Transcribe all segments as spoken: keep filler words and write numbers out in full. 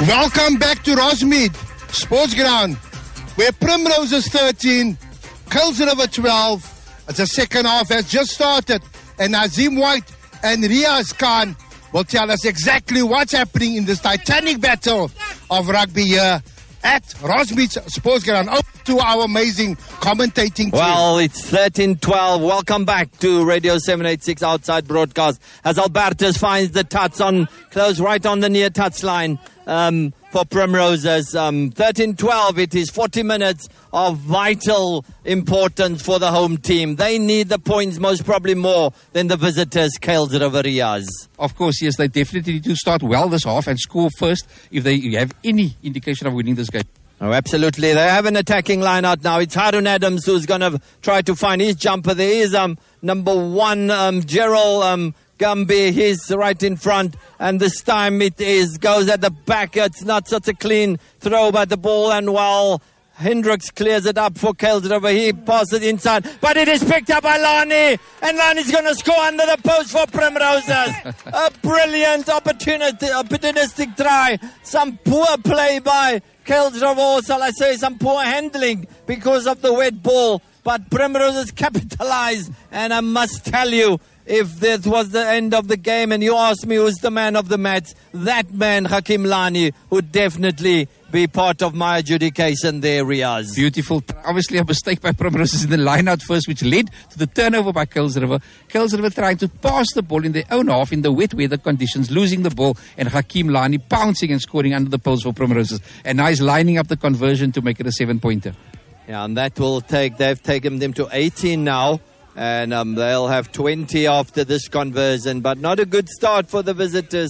Welcome back to Rosemead Sports Ground, where Primrose is thirteen, Kuils River twelve. It's the second half has just started, and Nazim White and Riaz Khan will tell us exactly what's happening in this titanic battle of rugby here at Rosemead Sports Ground. Over to our amazing commentating team. Well, it's thirteen twelve. Welcome back to Radio seven eighty-six Outside Broadcast as Albertus finds the touch on, close right on the near touchline. Um, for Primroses, um, thirteen twelve, it is forty minutes of vital importance for the home team. They need the points most probably more than the visitors, Kuils River Riaz. Of course, yes, they definitely need to start well this half and score first if they have any indication of winning this game. Oh, absolutely. They have an attacking line out now. It's Harun Adams who's going to try to find his jumper. There is um, number one, um, Gerald um, Gumby. He's right in front. And this time it is goes at the back. It's not such a clean throw, but the ball and while Hendricks clears it up for Kuils River. He passes inside, but it is picked up by Lani, and Lani's going to score under the post for Primroses. A brilliant opportunity, opportunistic try. Some poor play by Kuils River, or shall I say some poor handling because of the wet ball. But Primroses capitalized, and I must tell you, if this was the end of the game and you ask me who's the man of the match, that man, Hakim Lani, would definitely be part of my adjudication there, Riaz. Beautiful. Obviously a mistake by Primroses in the line out first, which led to the turnover by Kuils River. Kuils River trying to pass the ball in their own half in the wet weather conditions, losing the ball, and Hakim Lani pouncing and scoring under the post for Primroses. And now he's lining up the conversion to make it a seven-pointer. Yeah, and that will take, they've taken them to eighteen now. And um, they'll have twenty after this conversion, but not a good start for the visitors.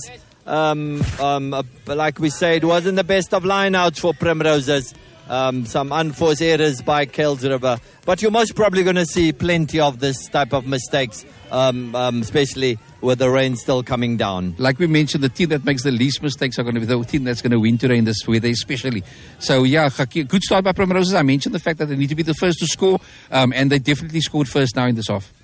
Um, um, uh, like we said, it wasn't the best of lineouts for Primroses. Um, some unforced errors by Kuils River. But you're most probably going to see plenty of this type of mistakes, um, um, especially with the rain still coming down. Like we mentioned, the team that makes the least mistakes are going to be the team that's going to win today in this weather especially. So, yeah, good start by Primroses. I mentioned the fact that they need to be the first to score, um, and they definitely scored first now in this half.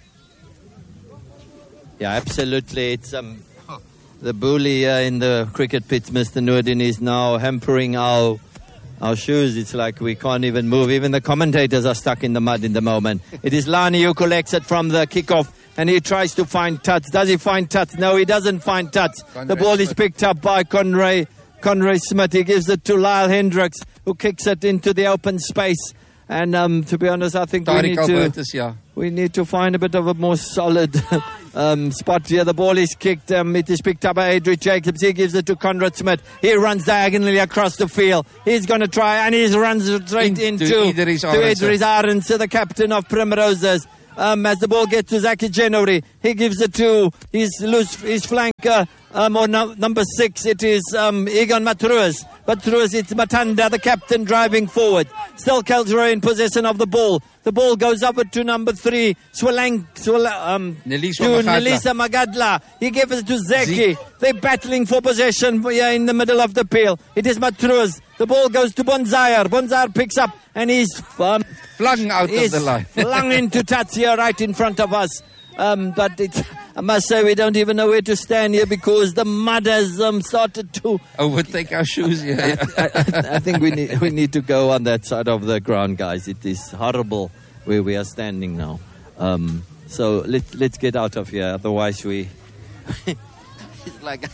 Yeah, absolutely. It's um, the bully uh, in the cricket pitch, Mister Noordin, is now hampering our... Our shoes, it's like we can't even move. Even the commentators are stuck in the mud in the moment. It is Lani who collects it from the kickoff, and he tries to find Tuts. Does he find Tuts? No, he doesn't find Tuts. Conrad the ball Smith. Is picked up by Conray, Conray Smith. He gives it to Lyle Hendricks, who kicks it into the open space. And um, to be honest, I think we need, Albertus, to, yeah. we need to find a bit of a more solid um, spot here. The ball is kicked. Um, it is picked up by Adrian Jacobs. He gives it to Conrad Smith. He runs diagonally across the field. He's going to try, and he runs straight into, into Idris to Idris Arendse, the captain of Primroses. Um, as the ball gets to Zaki January, he gives it to his loose, his flanker, um, or no, number six. It is um, Egon Matruas. Matruas, it's Matanda, the captain, driving forward. Still Kuils River in possession of the ball. The ball goes up to number three, Swalang, Swala, um, Nelisa to Nelisa Magadla. He gives it to Zeki. They're battling for possession here in the middle of the field. It is Matruas. The ball goes to Bonzire. Bonzire picks up and he's um, flung out of the line. flung into Tatsia right in front of us. Um, but it, I must say we don't even know where to stand here because the mud has um, started to overtake our shoes. Yeah, yeah. I, I, I think we need we need to go on that side of the ground, guys. It is horrible where we are standing now. Um, so let let's get out of here. Otherwise, we it's like.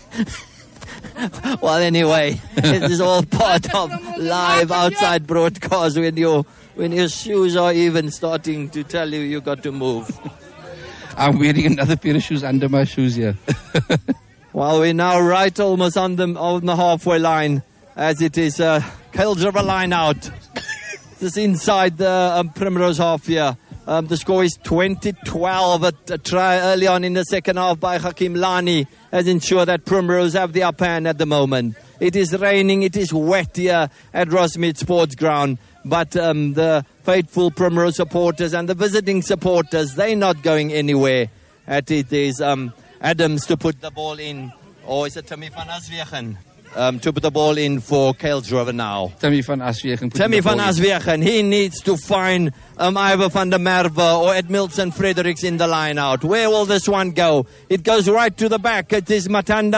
Well, anyway, it is all part of live outside broadcast when your when your shoes are even starting to tell you you got to move. I'm wearing another pair of shoes under my shoes here. Well, we're now right almost on the, on the halfway line as it is uh, Kuils River line out. This inside the um, Primrose half here. Um, the score is twenty twelve. A, a try early on in the second half by Hakim Lani has ensured that Primrose have the upper hand at the moment. It is raining. It is wet here at Rosemead Sports Ground. But um, the faithful Primrose supporters and the visiting supporters, they're not going anywhere. At it is um, Adams to put the ball in. Or is it Timmy van Aswegen? Um, to put the ball in for Kuils River now. Timmy van Aswegen. Timmy van Aswegen. He needs to find um, Ivor van der Merwe or Edmilson Fredericks in the line out. Where will this one go? It goes right to the back. It is Matanda.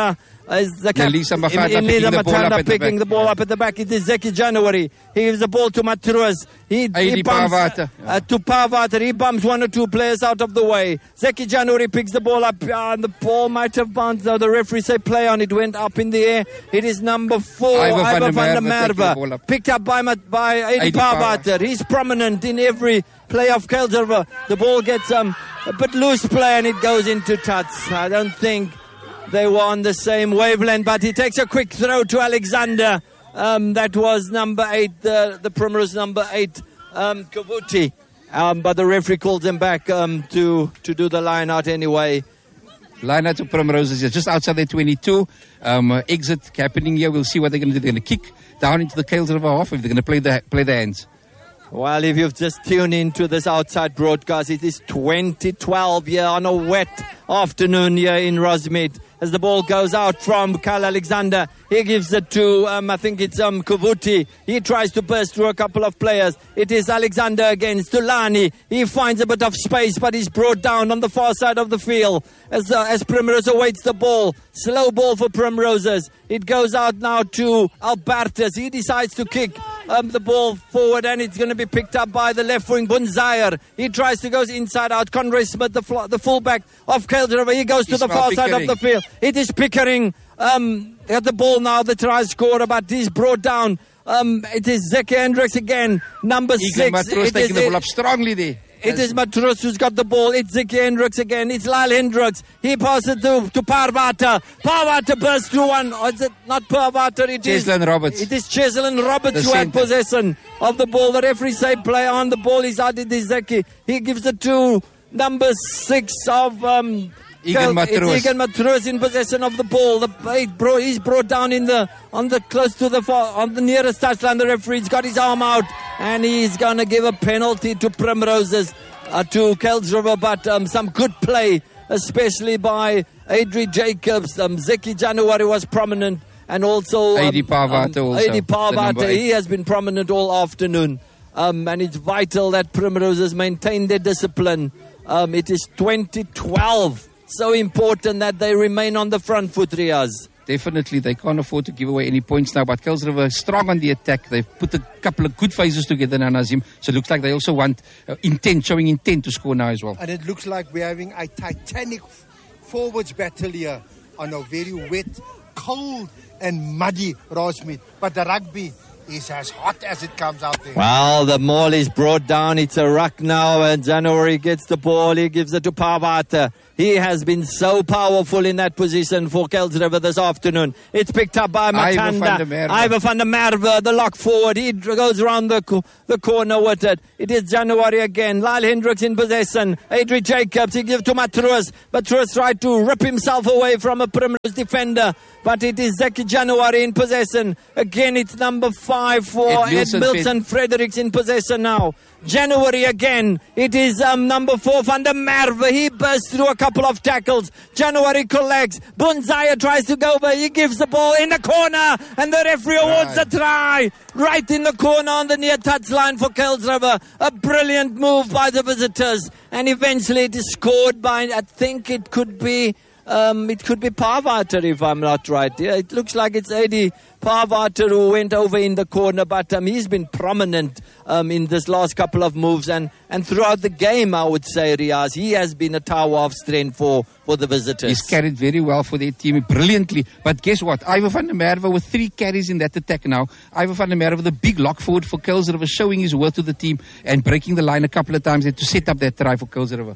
Is the cap- Nelisa Maganda in- in- picking Nelisa the ball Matanda up at the picking back. the ball up at the back. It is Zeki January. He gives the ball to Matrus. He, he Aidi bumps Pavater. uh, to Pavater. He bumps one or two players out of the way. Zeki January picks the ball up, uh, and the ball might have bounced. Now the referee say play on. It went up in the air. It is number four, Iver van der Iver van der Merwe taking the ball Merwe, up. picked up by Mat- by Aidi Aidi Pavater. Pavater. He's prominent in every play of Kelderver. The ball gets um, a bit loose play and it goes into Tuts. I don't think they were on the same wavelength, but he takes a quick throw to Alexander. Um, that was number eight, the, the Primrose number eight, um, Kavuti. Um, but the referee calls him back um, to, to do the line out anyway. Line out to Primroses is just outside their twenty-two. Um, uh, exit happening here. We'll see what they're going to do. They're going to kick down into the Kelderver half if they're going to play the, play the hands. Well, if you've just tuned into this outside broadcast, it is twenty twelve here on a wet afternoon here in Rosemead. As the ball goes out from Kyle Alexander, he gives it to, um, I think it's um, Kavuti. He tries to burst through a couple of players. It is Alexander against Tulani. He finds a bit of space, but he's brought down on the far side of the field as, uh, as Primrose awaits the ball. Slow ball for Primroses. It goes out now to Albertus. He decides to kick um, the ball forward, and it's going to be picked up by the left wing, Bunzayer. He tries to go inside out. Conroy Smith, the, fl- the fullback of Kelderver. He goes to Ismail the far side of Pickering. the field. It is Pickering um, at the ball now, the try scorer, but he's brought down. Um, it is Zeki Hendricks again, number Egan six. Matros It taking is- the ball up strongly there. It is Matrus who's got the ball. It's Zeki Hendricks again. It's Lyle Hendricks. He passes to, to Parvata. Parvata bursts through one. Or is it not Parvata? It is Cheslin Roberts. It is Cheslin Roberts The who had centre. possession of the ball. The referee say play on the ball. He's out. It is Zeki. He gives it to number six of um, Egan Kel- it's Matrus. Egan Matrus in possession of the ball. The he bro, he's brought down in the on the close to the far, on the nearest touchline. The referee's got his arm out and he's going to give a penalty to Primroses. Uh, to Kelderver, but um, some good play, especially by Adri Jacobs. Um, Zeki January was prominent, and also um, Aidi Pavater um, also, Aidi the number Pavater, eight. he has been prominent all afternoon. Um, and it's vital that Primroses maintain their discipline. Um, it is twenty twelve. So important that they remain on the front foot, Riaz. Definitely, they can't afford to give away any points now. But Kelderver is strong on the attack. They've put a couple of good phases together now, Nazim. So it looks like they also want uh, intent, showing intent to score now as well. And it looks like we're having a titanic forwards battle here on a very wet, cold and muddy Rosemead. But the rugby is as hot as it comes out there. Well, the maul is brought down. It's a ruck now, and January gets the ball. He gives it to Pavata. He has been so powerful in that position for Kelderver this afternoon. It's picked up by Iver Matanda. van der Merwe. Iver van der Merwe, the lock forward. He goes around the, co- the corner with it. It is January again. Lyle Hendricks in possession. Adri Jacobs, he gives to Matrus. Matrus tried to rip himself away from a Primrose defender. But it is Zeki January in possession. Again, it's number five for Ed Ed Milson Milson Fredericks in possession now. January again. It is um, number four, Van der Merwe. He bursts through a couple of tackles. January collects. Bunzaya tries to go over. He gives the ball in the corner. And the referee awards Right. the try. Right in the corner on the near touchline for Kelderver. A brilliant move by the visitors. And eventually it is scored by, I think it could be... Um, it could be Pavater if I'm not right. Yeah, it looks like it's Eddie Pavater who went over in the corner, but um, he's been prominent um, in this last couple of moves and, and throughout the game, I would say, Riaz. He has been a tower of strength for, for the visitors. He's carried very well for their team, brilliantly. But guess what? Iver van der Merwe with three carries in that attack now. Iver van der Merwe with a big lock forward for Kelderver, showing his worth to the team and breaking the line a couple of times there to set up that try for Kelderver.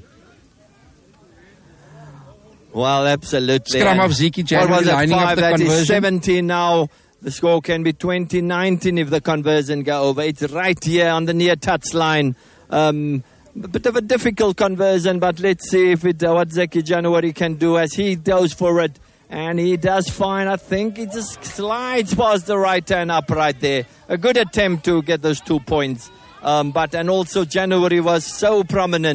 Well, absolutely. Scrum And of Zeki what January was that, lining up five? the That is conversion. seventeen now. The score can be twenty nineteen if the conversion go over. It's right here on the near touch line. Um, a bit of a difficult conversion, but let's see if it, uh, what Zeki January can do as he goes for it. And he does fine. I think he just slides past the right hand up right there. A good attempt to get those two points. Um, but and also January was so prominent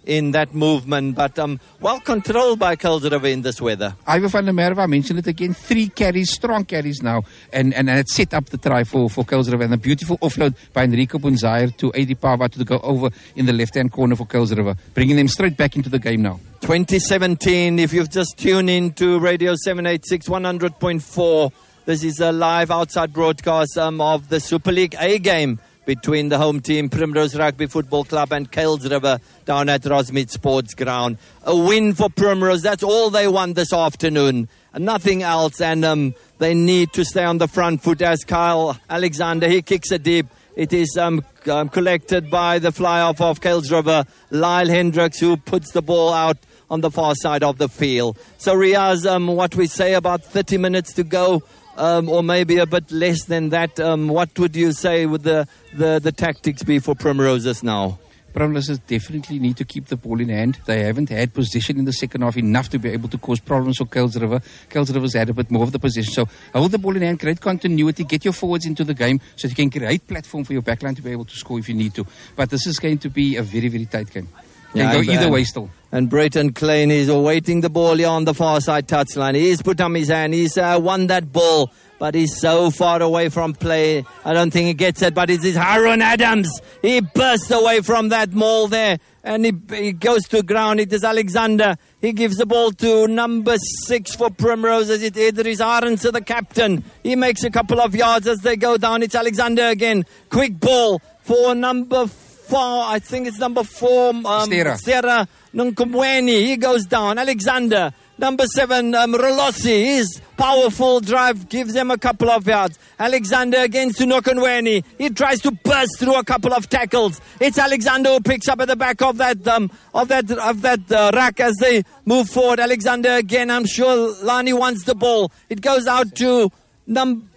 in that movement, but um, well controlled by Kuilsriver in this weather. Ivan van der Merwe, I mentioned it again, three carries, strong carries now, and, and, and it set up the try for, for Kuilsriver, and a beautiful offload by Enrico Bunzair to A D Pava to go over in the left-hand corner for Kuilsriver, bringing them straight back into the game now. twenty seventeen, if you've just tuned in to Radio seven eighty-six, one hundred point four, this is a live outside broadcast um, of the Super League A game between the home team, Primrose Rugby Football Club, and Kuilsriver down at Rossmead Sports Ground. A win for Primrose, that's all they want this afternoon, nothing else, and um, they need to stay on the front foot as Kyle Alexander, he kicks it deep. It is um, um, collected by the fly-off of Kuilsriver, Lyle Hendricks, who puts the ball out on the far side of the field. So Riaz, um, what we say, about thirty minutes to go, Um, or maybe a bit less than that. Um, what would you say would the, the, the tactics be for Primroses now? Primroses definitely need to keep the ball in hand. They haven't had possession in the second half enough to be able to cause problems for Kuilsriver. Kuilsriver's had a bit more of the possession. So hold the ball in hand, create continuity, get your forwards into the game so that you can create platform for your backline to be able to score if you need to. But this is going to be a very, very tight game. Yeah, can go either and, way still. And Brayton Klein is awaiting the ball here on the far side touchline. He's put on his hand. He's uh, won that ball, but he's so far away from play. I don't think he gets it, but it is Haroon Adams. He bursts away from that maul there, and he, he goes to ground. It is Alexander. He gives the ball to number six for Primrose. As it is Arendse, the captain. He makes a couple of yards as they go down. It's Alexander again. Quick ball for number four. I think it's number four. Um, Stera Nunkumweni. He goes down. Alexander. Number seven, um, Rolossi. His powerful drive gives them a couple of yards. Alexander against Nunkumweni. He tries to burst through a couple of tackles. It's Alexander who picks up at the back of that um, of that of that uh, rack as they move forward. Alexander again. I'm sure Lani wants the ball. It goes out to number.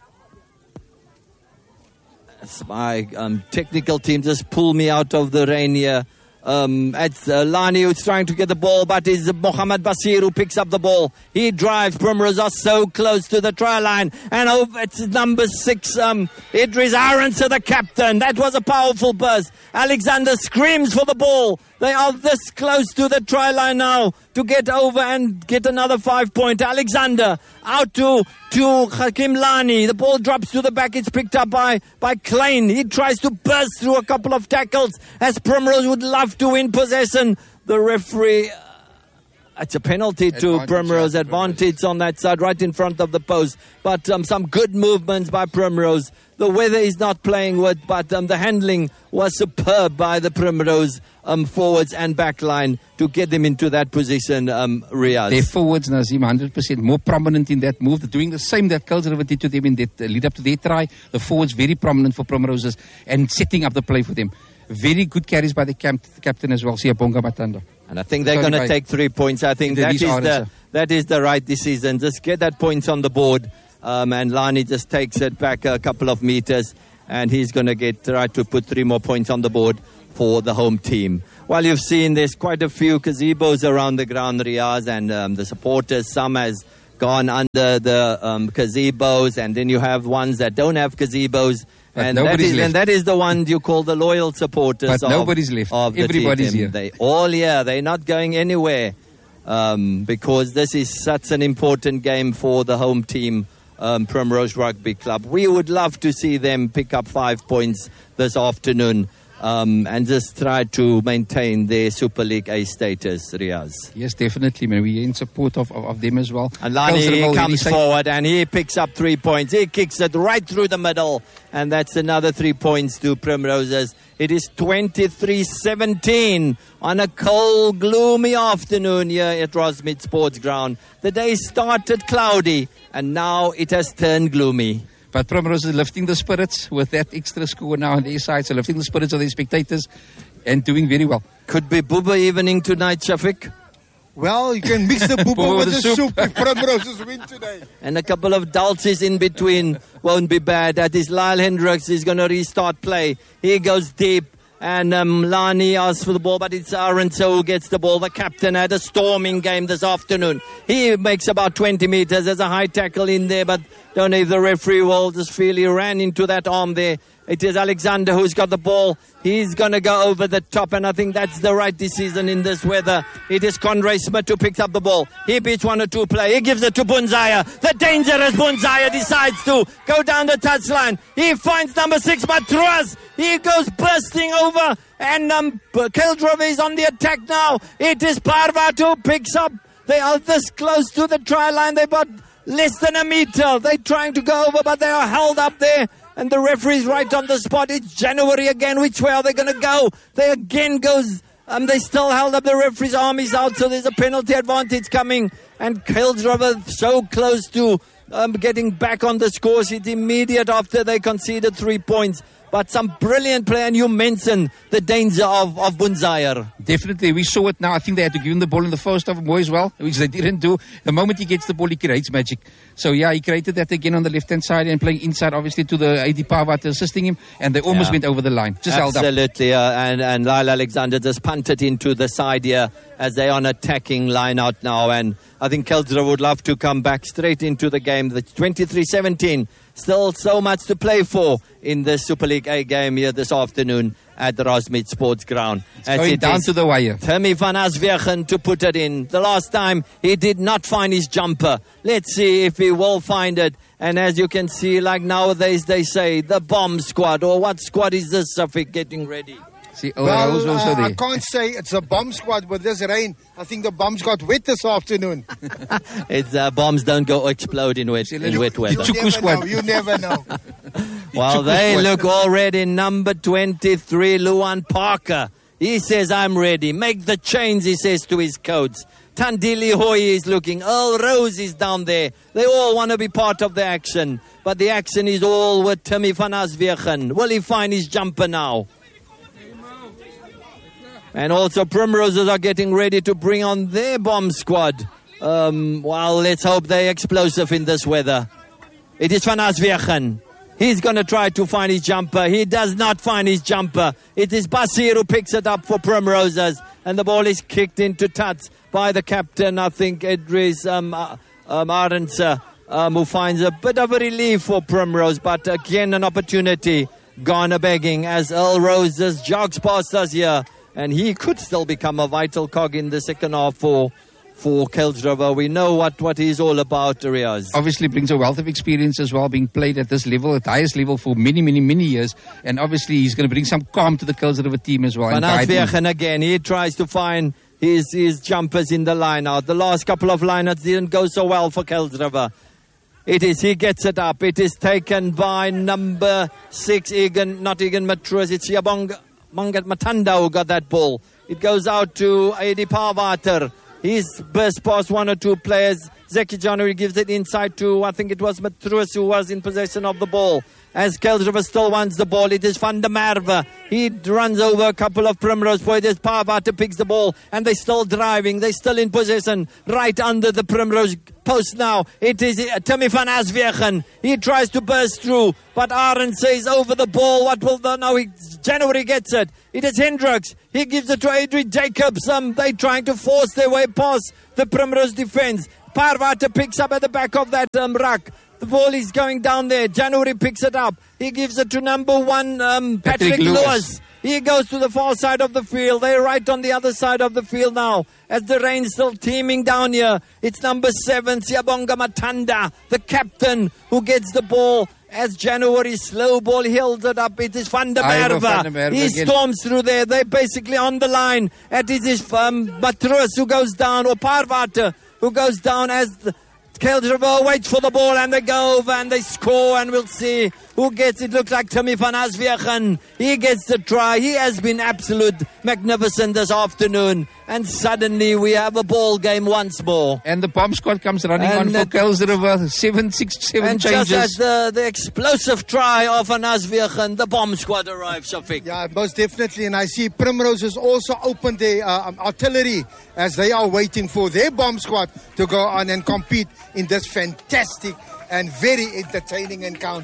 My um, technical team just pulled me out of the rain here. Um, it's uh, Lani who's trying to get the ball, but it's Mohammed Basir who picks up the ball. He drives. Primrose are so close to the try line. And over, it's number six, um, Idris Arendse, the captain. That was a powerful burst. Alexander screams for the ball. They are this close to the try line now to get over and get another five point. Alexander out to, to Hakim Lani. The ball drops to the back. It's picked up by, by Klein. He tries to burst through a couple of tackles as Primrose would love to win possession. The referee, uh, it's a penalty to advantage, Primrose. Yeah, advantage on that side, right in front of the post. But um, some good movements by Primrose. The weather is not playing with, but um, the handling was superb by the Primrose um, forwards and backline to get them into that position, um, Riaz. Their forwards, Nazim, one hundred percent more prominent in that move. They're doing the same that Kuilsriver did to them in that uh, lead up to their try. The forwards very prominent for Primroses and setting up the play for them. Very good carries by the, camp, the captain as well, Siyabonga Matanda. And I think they're going to take three points. I think that is, the, that is the right decision. Just get that points on the board. Um, and Lani just takes it back a couple of meters, and he's going to get right to put three more points on the board for the home team. Well, you've seen there's quite a few gazebos around the ground, Riaz, and um, the supporters. Some has gone under the um, gazebos, and then you have ones that don't have gazebos. But and that, is, left. and that is the one you call the loyal supporters. But of, nobody's left. Of the Everybody's team. here. They all here. They're not going anywhere um, because this is such an important game for the home team. Um, Primrose Rugby Club. We would love to see them pick up five points this afternoon um, and just try to maintain their Super League A status, Riaz. Yes, definitely, man. We're in support of, of, of them as well. And Lani he comes forward and he picks up three points. He kicks it right through the middle, and that's another three points to Primroses. It is twenty-three seventeen on a cold, gloomy afternoon here at Rossmead Sports Ground. The day started cloudy, and now it has turned gloomy. But Primrose is lifting the spirits with that extra score now on their side, so lifting the spirits of the spectators and doing very well. Could be Booba evening tonight, Shafiq. Well, you can mix the booba with the soup, soup if Primroses win today. And a couple of dulces in between won't be bad. That is Lyle Hendricks is going to restart play. He goes deep. And um, Lani asks for the ball, but it's Arendse who gets the ball. The captain had a storming game this afternoon. He makes about twenty meters. There's a high tackle in there, but don't know if the referee will just feel he ran into that arm there. It is Alexander who's got the ball. He's going to go over the top, and I think that's the right decision in this weather. It is Conrad Smith who picks up the ball. He beats one or two play. He gives it to Bunzaya. The dangerous Bunzaya decides to go down the touchline. He finds number six, Matruas. He goes bursting over, and um, Keldrova is on the attack now. It is Parvat who picks up. They are this close to the try line. They've got less than a meter. They're trying to go over, but they are held up there. And the referee's right on the spot. It's January again. Which way are they going to go? They again goes. Um, they still held up. The referee's arm is out, so there's a penalty advantage coming. And Keldrova so close to um, getting back on the score sheet immediate after they conceded three points. But some brilliant play, and you mentioned the danger of, of Bunzaya. Definitely, we saw it now. I think they had to give him the ball in the first half more as well, which they didn't do. The moment he gets the ball, he creates magic. So yeah, he created that again on the left-hand side and playing inside, obviously, to the A D Parvat assisting him, and they almost yeah. went over the line. Just held up. Absolutely, uh, and, and Lyle Alexander just punted into the side here as they're on attacking line out now, and I think Keldrova would love to come back straight into the game. The twenty-three seventeen. Still so much to play for in the Super League A game here this afternoon at the Rossmead Sports Ground. It's As going it down to the wire. Timmy van Aswegen to put it in. The last time he did not find his jumper. Let's see if he will find it. And as you can see, like nowadays they say, the bomb squad. Or what squad is this, Safik, getting ready? See, oh, well, also uh, there. I can't say it's a bomb squad with this rain. I think the bombs got wet this afternoon. It's uh, bombs don't go explode in wet, in you, wet weather. You never know. You never know. Well, they look already. Number twenty-three, Luan Parker. He says, I'm ready. Make the change, he says to his coach. Tandili Hoy is looking. Earl Rose is down there. They all want to be part of the action. But the action is all with Timmy van Aswegen. Will he find his jumper now? And also Primroses are getting ready to bring on their bomb squad. Um, well, let's hope they're explosive in this weather. It is Van Aswegen. He's going to try to find his jumper. He does not find his jumper. It is Basir who picks it up for Primroses. And the ball is kicked into touch by the captain, I think, Idris um, uh, um, Arendse, um, who finds a bit of a relief for Primrose. But again, an opportunity gone a-begging as Earl Roses jogs past us here. And he could still become a vital cog in the second half for for Keldrova. We know what, what he's all about, Riaz. Obviously brings a wealth of experience as well, being played at this level, at the highest level for many, many, many years. And obviously he's going to bring some calm to the Keldrova team as well. Van Aswegen again, he tries to find his, his jumpers in the line-out. The last couple of line-outs didn't go so well for Keldrova. It is, he gets it up. It is taken by number six, Egan, not Egan Matruas, it's Yabonga. Mangat Matanda who got that ball. It goes out to A D Parvater. He's burst past one or two players. Zeki January gives it inside to, I think it was Matruas who was in possession of the ball. As Keldrova still wants the ball, it is Van der Merwe. He runs over a couple of Primrose boys. As Parvater picks the ball, and they're still driving. They're still in possession, right under the Primrose post now. It is uh, Timmy van Aswegen. He tries to burst through, but Arendse says over the ball. What will the now? He, January gets it. It is Hendricks. He gives it to Adrian Jacobs. Um, they're trying to force their way past the Primrose defense. Parvater picks up at the back of that um, ruck. The ball is going down there. January picks it up. He gives it to number one, um, Patrick, Patrick Lewis. Lewis. He goes to the far side of the field. They're right on the other side of the field now. As the rain's still teeming down here. It's number seven, Siyabonga Matanda, the captain, who gets the ball. As January slow ball holds it up, it is Van der Merwe. He again. storms through there. They're basically on the line. It is um, Matruas who goes down, or Parvater who goes down as the Keldrova waits for the ball, and they go over and they score, and we'll see who gets it. Looks like Timmy van Aswegen. He gets the try. He has been absolute magnificent this afternoon. And suddenly we have a ball game once more. And the bomb squad comes running and on for Keldrova. Seven, six, seven and changes. And just as the, the explosive try of Van Aswegen, the bomb squad arrives, Shafiq. Yeah, most definitely. And I see Primrose has also opened their uh, artillery as they are waiting for their bomb squad to go on and compete in this fantastic and very entertaining encounter.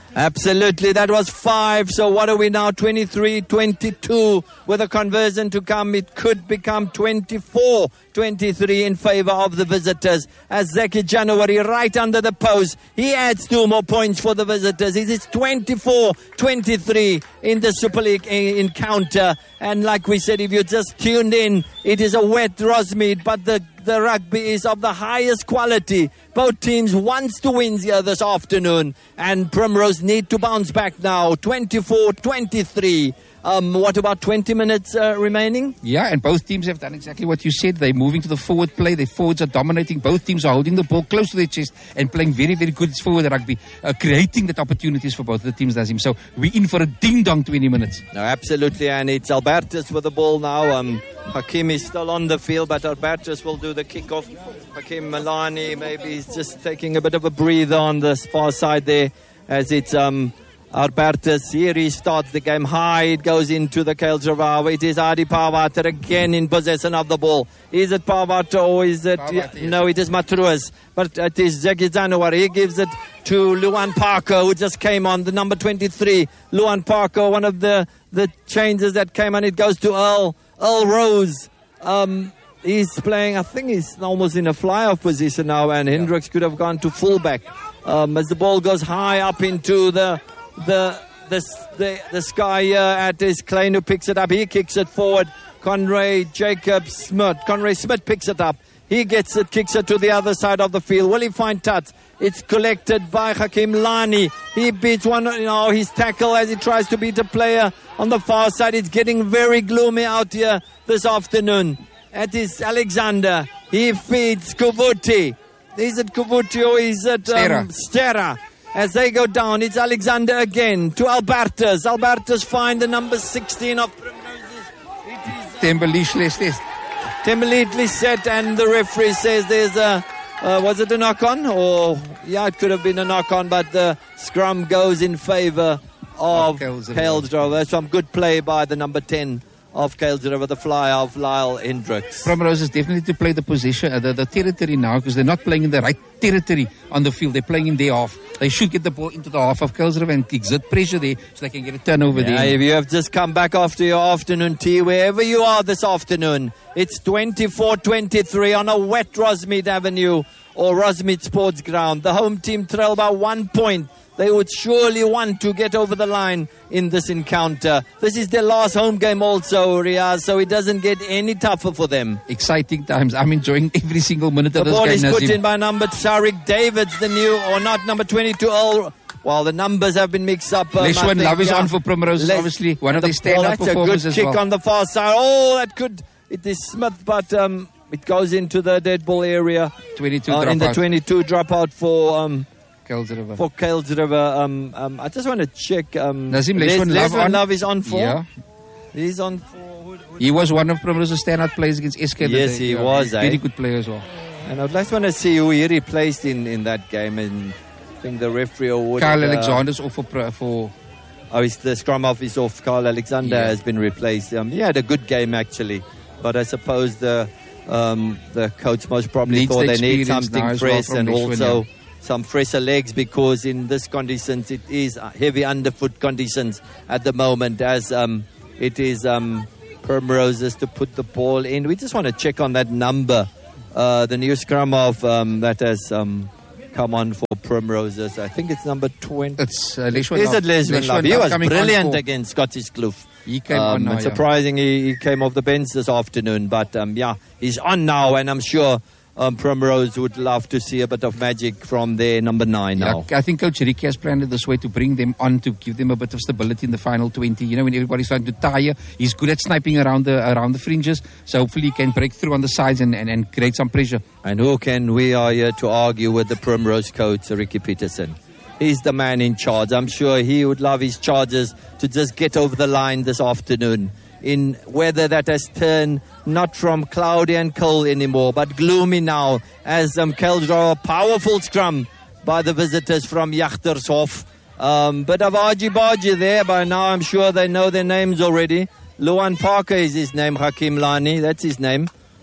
Absolutely, that was five. So what are we now? twenty-three twenty-two. With a conversion to come, it could become twenty-four twenty-three in favor of the visitors. As Zeki January right under the post, he adds two more points for the visitors. It is twenty-four twenty-three in the Super League encounter. And like we said, if you just tuned in, it is a wet Rosemead, but the the rugby is of the highest quality. Both teams wants to win here this afternoon, and Primrose need to bounce back now. twenty-four twenty-three. Um, what about twenty minutes uh, remaining? Yeah, and both teams have done exactly what you said. They're moving to the forward play. Their forwards are dominating. Both teams are holding the ball close to their chest and playing very, very good forward rugby, uh, creating that opportunities for both of the teams, Nazim. So we're in for a ding-dong twenty minutes. No, absolutely, and it's Albertus with the ball now. Um, Hakim is still on the field, but Albertus will do the kickoff. Hakim Milani maybe he's just taking a bit of a breather on the far side there, as it's um, Albertus. Here he starts the game high. It goes into the Kailsrivier. It is Adi Pavater again in possession of the ball. Is it Pavater or is it... Pavater, yes. No, it is Matruas. But it is Zeki January. He gives it to Luan Parker, who just came on, the number twenty-three. Luan Parker, one of the, the changes that came on. It goes to Earl, Earl Rose. Um, he's playing, I think he's almost in a fly-off position now, and Hendricks could have gone to fullback. Um, as the ball goes high up into the... The the the, the sky here at his Klein, who picks it up. He kicks it forward. Conrad Jacob Smith. Conrad Smith picks it up. He gets it, kicks it to the other side of the field. Will he find Tuts? It's collected by Hakim Lani. He beats one, you know, his tackle as he tries to beat a player on the far side. It's getting very gloomy out here this afternoon. At his Alexander. He feeds Kuvuti. Is it Kuvuti or is it um, Stera? As they go down, it's Alexander again to Albertus. Albertus find the number sixteen of Primroses. Tembelich Tembelich set, and the referee says there's a, uh, was it a knock-on? Or, yeah, it could have been a knock-on, but the scrum goes in favor of Kailsrivier. That's some good play by the number ten of Kailsrivier, the fly of Lyle Hendricks. Primrose is definitely to play the position, uh, the, the territory now, because they're not playing in the right territory on the field. They're playing in their half. They should get the ball into the half of Kailsrivier and exert pressure there so they can get a turnover yeah, there. If you have just come back after your afternoon tea, wherever you are this afternoon, it's twenty-four twenty-three on a wet Rosemead Avenue or Rosemead Sports Ground. The home team trail by one point. They would surely want to get over the line in this encounter. This is their last home game also, Riaz, so it doesn't get any tougher for them. Exciting times. I'm enjoying every single minute the of this game. The ball is Nazim. put in by number Tariq Davids, the new, or not, number twenty-two. Earl. Well, the numbers have been mixed up. Um, Leshwan Love is yeah. on for Primrose, Les- obviously. One of the the stand-up ball, performers That's as a good well. kick on the far side. Oh, that could... It is Smith, but um, it goes into the dead ball area. twenty-two uh, dropout. In the twenty-two dropout for... Um, Kailsrivier. For Kailsrivier, um, um, I just want to check. Um, Nazim Les- Leshwan Love, Leshwan on, Love is on for. Yeah. He's on for. Who, who, He was one of Primrose's stand-out players against S K. Yes, he yeah, was. Very eh? good player as well. And I'd just want to see who he replaced in, in that game. And I think the referee awarded. Kyle uh, Alexander's off for... for oh, it's the scrum off is off. Kyle Alexander yeah. has been replaced. Um, he had a good game actually, but I suppose the um, the coach most probably Needs thought the they need experience something now as well fresh from and Leshwan, also. yeah. Some fresher legs, because in this conditions it is heavy underfoot conditions at the moment, as um, it is um, Primroses to put the ball in. We just want to check on that number, uh, the new scrum of um, that has um, come on for Primroses. I think it's number twenty. It's uh, Leshwan Is it Leshwan Love? He was brilliant for, against Scottish Kloof. He came um, on now, it's yeah. surprising he, he came off the bench this afternoon, but um, yeah, he's on now, and I'm sure Um, Primrose would love to see a bit of magic from their number nine now. Yeah, I think Coach Ricky has planned it this way to bring them on, to give them a bit of stability in the final twenty. You know, when everybody's trying to tire, he's good at sniping around the around the fringes, so hopefully he can break through on the sides and, and, and create some pressure. And who can we are here to argue with the Primrose coach, Ricky Peterson? He's the man in charge. I'm sure he would love his Chargers to just get over the line this afternoon in weather that has turned not from cloudy and cold anymore, but gloomy now, as um, Kailsrivier, a powerful scrum by the visitors from Jachtershof. Um, bit of argy-bargy there, by now I'm sure they know their names already. Luan Parker is his name, Hakim Lani, that's his name.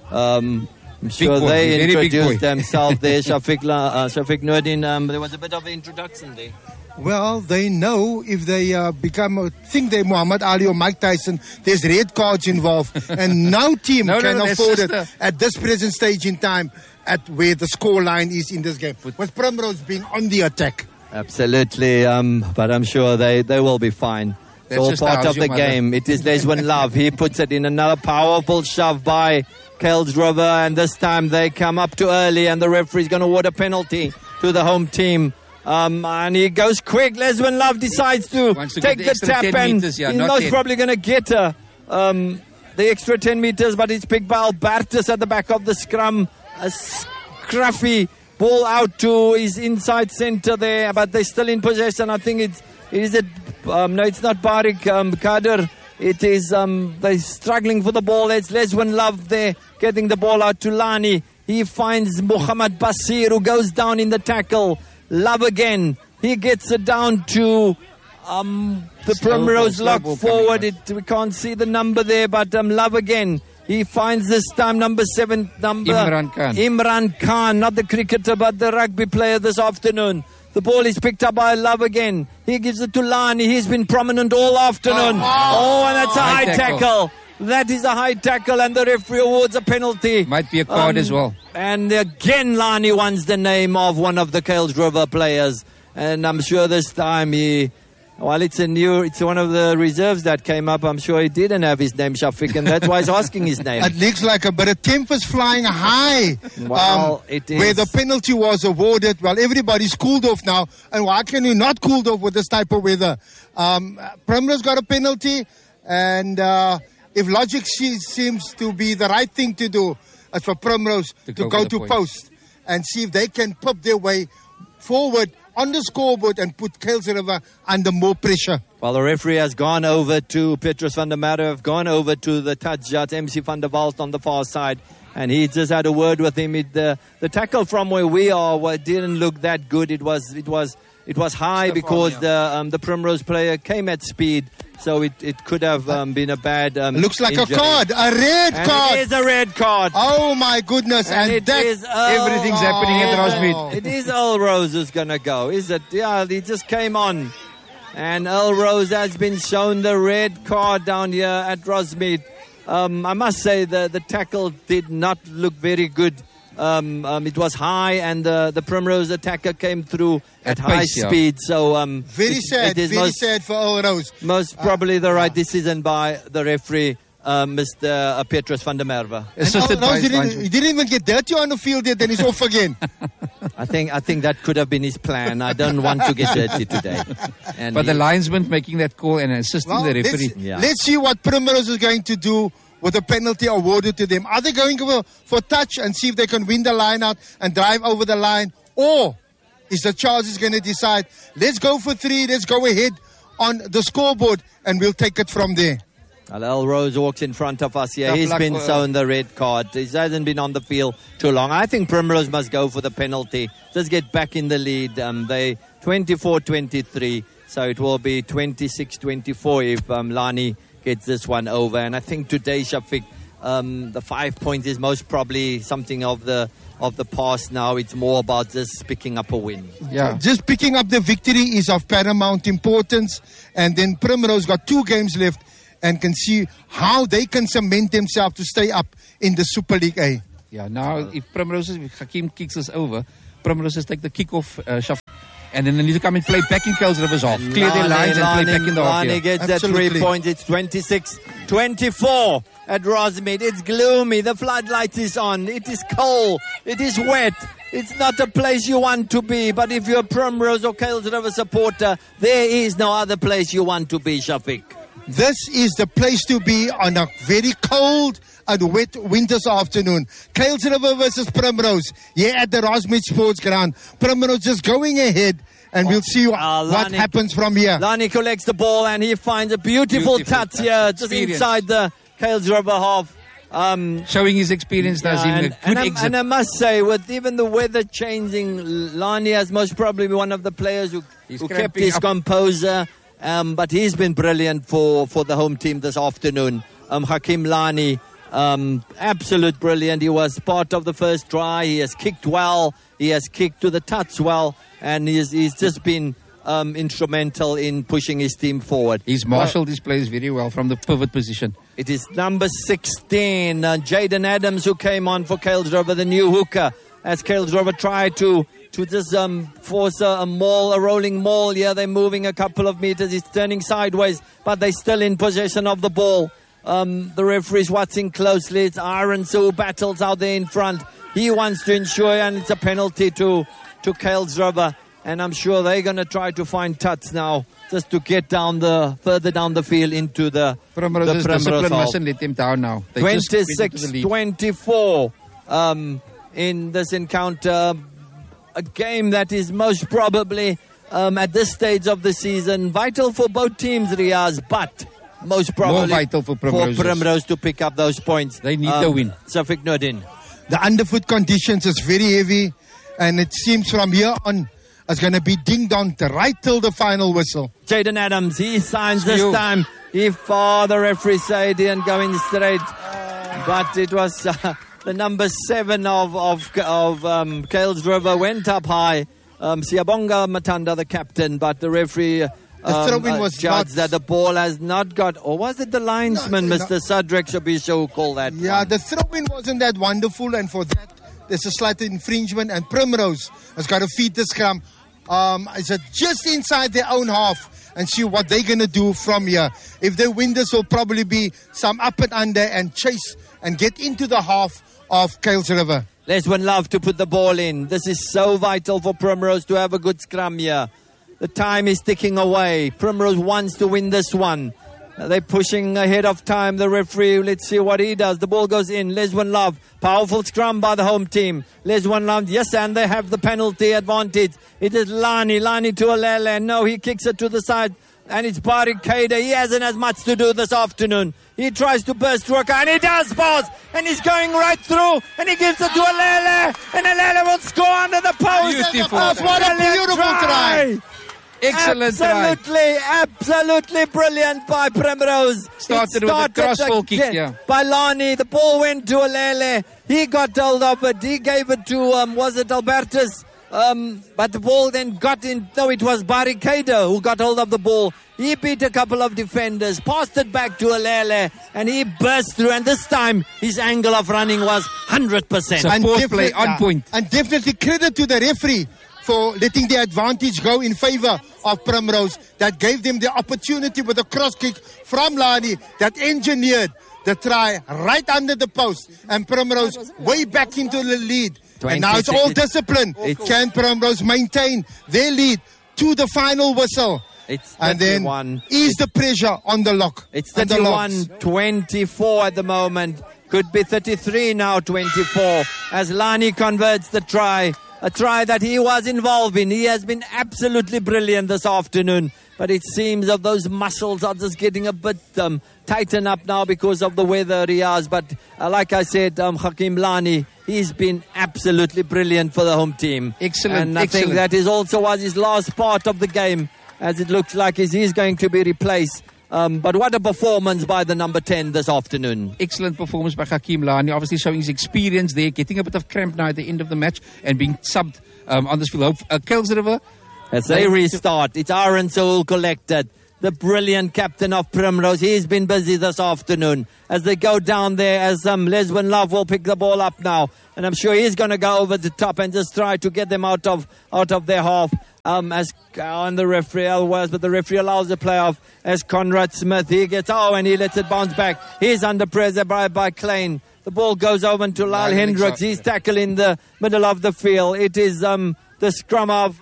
Um, I'm sure boy, they very big introduced boy. themselves there. Shafiq, La, uh, Shafiq Nurdin, um, there was a bit of an introduction there. Well, they know if they uh, become, uh, think they're Muhammad Ali or Mike Tyson, there's red cards involved. And no team no, can no, afford it the... at this present stage in time at where the score line is in this game. With Primrose being on the attack. Absolutely, um, but I'm sure they, they will be fine. It's all part of the game. It is Leswin Love. He puts it in another powerful shove by Kales River, and this time they come up too early, and the referee's going to award a penalty to the home team. Um, and he goes quick. Leswin Love decides to, to take the, the tap, and meters, yeah, he's most ten. Probably going to get uh, um, the extra ten meters, but it's picked by Albertus at the back of the scrum. A scruffy ball out to his inside centre there, but they're still in possession. I think it's it is it. Um, no, it's not Barik um, Kader. It is um, they're struggling for the ball. It's Leswin Love there getting the ball out to Lani. He finds Muhammad Basir, who goes down in the tackle. Love again. He gets it down to um, the slow Primrose ball, lock forward. It, we can't see the number there, but um, Love again. He finds this time number seven, number Imran Khan. Imran Khan, not the cricketer, but the rugby player this afternoon. The ball is picked up by Love again. He gives it to Lani. He's been prominent all afternoon. Oh, oh and that's a high, high tackle. tackle. That is a high tackle, and the referee awards a penalty. Might be a card um, as well. And again, Lani wants the name of one of the Kales River players. And I'm sure this time he... Well, it's a new, it's one of the reserves that came up. I'm sure he didn't have his name, Shafiq, and that's why he's asking his name. It looks like a bit of tempers flying high. Well, um, it is. Where the penalty was awarded. Well, everybody's cooled off now. And why can you not cooled off with this type of weather? Um, Primrose got a penalty. And uh, if logic seems to be the right thing to do, it's for Primrose to, to go, go to post and see if they can pop their way forward on the scoreboard and put Kales River under more pressure. Well, the referee has gone over to Petrus van der Merwe, have gone over to the touch judge, M C van der Walt on the far side, and he just had a word with him. It, the, the tackle from where we are well, didn't look that good. It was it was it was high because on, yeah. the um, the Primrose player came at speed, so it, it could have um, been a bad um, looks like injury. a card, a red and card. It is a red card. Oh my goodness! And, and it that is, oh, everything's oh, happening at Rosemead. It is Earl Rose who's gonna go, is it? Yeah, he just came on, and Earl Rose has been shown the red card down here at Rosemead. Um, I must say the the tackle did not look very good. Um, um, it was high, and the, the Primrose attacker came through at, at high pace, speed. Yeah. So um, very it, sad, it is very most, sad for Earl Rose. Most probably the right decision by the referee, uh, Mister Uh, Petrus van der Merwe. Earl Rose didn't, he didn't even get dirty on the field yet, then he's off again. I think I think that could have been his plan. I don't want to get dirty today. And but he, the linesman making that call and assisting well, the referee. Let's, yeah. let's see what Primrose is going to do with a penalty awarded to them. Are they going for, for touch and see if they can win the line out and drive over the line? Or is the Chargers going to decide, let's go for three, let's go ahead on the scoreboard, and we'll take it from there? Well, Earl Rose walks in front of us here. Tough He's been shown the red card. He hasn't been on the field too long. I think Primrose must go for the penalty. Just get back in the lead. Um, they twenty-four twenty-three, so it will be twenty-six twenty-four if um, Lani gets this one over. And I think today, Shafiq, um, the five points is most probably something of the of the past now. It's more about just picking up a win. Yeah, just picking up the victory is of paramount importance. And then Primrose got two games left and can see how they can cement themselves to stay up in the Super League A. Yeah, now if Primrose, if Hakeem kicks us over, Primrose has take the kick-off, uh, Shafiq. And then they need to come and play back in Kales River's half. Clear their lines and play back in the half. Lani gets that three points. It's twenty-six twenty-four at Rosemead. It's gloomy. The floodlight is on. It is cold. It is wet. It's not a place you want to be. But if you're a Primrose or Kales River supporter, there is no other place you want to be, Shafiq. This is the place to be on a very cold and wet winter's afternoon. Kales River versus Primrose here at the Rosemead Sports Ground. Primrose just going ahead, and we'll see what, uh, what happens from here. Lani collects the ball, and he finds a beautiful, beautiful touch, touch here just experience. Inside the Kales River half. Um, Showing his experience, yeah, does him and, a good and, exit. and I must say, with even the weather changing, Lani has most probably been one of the players who, who kept his up. composure. Um, but he's been brilliant for, for the home team this afternoon. Um, Hakeem Lani, um, absolute brilliant. He was part of the first try. He has kicked well. He has kicked to the touch well. And he's, he's just been um, instrumental in pushing his team forward. He's marshaled his players very well from the pivot position. It is number sixteen, uh, Jaden Adams, who came on for Kuilsriver, the new hooker, as Kuilsriver tried to to just um, force a, a maul, a rolling maul. Yeah, they're moving a couple of meters. He's turning sideways, but they're still in possession of the ball. Um, the referee's watching closely. It's Arons who battles out there in front. He wants to ensure, and it's a penalty to, to Kuilsriver. And I'm sure they're going to try to find Tuts now, just to get down the further down the field into the Primrose's the Primrose discipline half. mustn't let them down now. They twenty-six twenty-four um, in this encounter. A game that is most probably, um, at this stage of the season, vital for both teams, Riaz, but most probably More vital for Primrose. for Primrose to pick up those points. They need the win. Safik Nordin. The underfoot conditions is very heavy, and it seems from here on it's going to be ding-dong right till the final whistle. Jaden Adams, he signs this You. time. He far the referee said he didn't go in straight, but it was uh, the number seven of of of um, Kuilsriver went up high. Um, Siyabonga Matanda, the captain, but the referee um, throw-in was judged not- that the ball has not got, or was it the linesman, No, no. Mister Sadrek Shabisha, who called that? Yeah, one? the throw-in wasn't that wonderful, and for that, there's a slight infringement, and Primrose has got to feed the scrum. Um, is it just inside their own half and see what they're going to do from here. If they win this, will probably be some up and under and chase and get into the half of Kuilsriver. Leswin Love to put the ball in. This is so vital for Primrose to have a good scrum here. The time is ticking away. Primrose wants to win this one. They're pushing ahead of time. The referee, let's see what he does. The ball goes in. Leswin Love, powerful scrum by the home team. Leswin Love, yes, and they have the penalty advantage. It is Lani, Lani to Alele. No, he kicks it to the side. And it's Barricada. He hasn't as much to do this afternoon. He tries to burst through, and he does pass. And he's going right through. And he gives it to Alele. And Alele will score under the post. Beautiful. Oh, what a beautiful try. Excellent try. Absolutely, absolutely brilliant by Primrose. Started It with a crossball kick, again yeah. by Lani. The ball went to Alele. He got hold of it. He gave it to, um, was it Albertus? Um, but the ball then got in. No, it was Barricada who got hold of the ball. He beat a couple of defenders, passed it back to Alele, and he burst through. And this time, his angle of running was one hundred percent. So- Fourth definitely- play, on yeah, point. And definitely credit to the referee for letting the advantage go in favor of Primrose. That gave them the opportunity with a cross kick from Lani that engineered the try right under the post. And Primrose way back into the lead. And now it's all discipline. It's- Can Primrose maintain their lead to the final whistle? It's And then thirty-one. ease the pressure on the lock. It's on the locks. thirty-one twenty-four at the moment. Could be thirty-three now, twenty-four, as Lani converts the try. A try that he was involved in. He has been absolutely brilliant this afternoon. But it seems that those muscles are just getting a bit um, tightened up now because of the weather, Riaz. But uh, like I said, um, Hakeem Lani, he's been absolutely brilliant for the home team. Excellent, And I excellent. think that is also was his last part of the game, as it looks like he's he's going to be replaced. Um, but what a performance by the number ten this afternoon. Excellent performance by Hakeem Lani, obviously showing his experience there, getting a bit of cramp now at the end of the match and being subbed um, on this field. Hope, uh, Kuilsriver, As they restart, it's Aaron Soul collected. The brilliant captain of Primrose, he's been busy this afternoon. As they go down there, as um, Leswin Love will pick the ball up now. And I'm sure he's going to go over the top and just try to get them out of out of their half. Um, as on the referee was, but the referee allows the play off as Conrad Smith. He gets, oh, and he lets it bounce back. He's under pressure by, by Klein. The ball goes over to Lyle Lyle Hendricks. Hendricks. He's tackled in the middle of the field. It is um, the scrum of...